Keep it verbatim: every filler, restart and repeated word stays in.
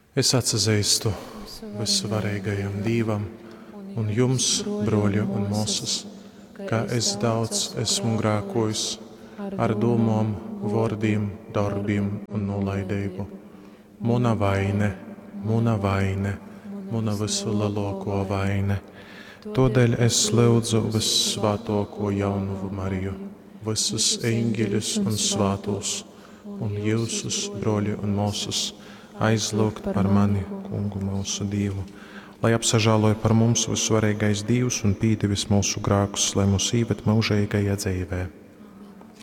Es atsazīstu visvarīgajam Dievam un jums, broļi un mūsas, ka es daudz esmu grēkojis ar domām, vārdiem, darbiem un nolaidību. Mana vaine, mana vaine, mana visu lielāko vaine. Tādēļ es lūdzu vissvētāko jaunumu Mariju, visus eņģeļus un svātos, un jūsus, broļi un mūsas, aizlūgt par mani, Kungu mūsu Dievu, lai apsažāloja par mums visvarīgais Dievs un pīdevis mūsu grēkus, lai mūs īvet mūžīgajā dzīvē.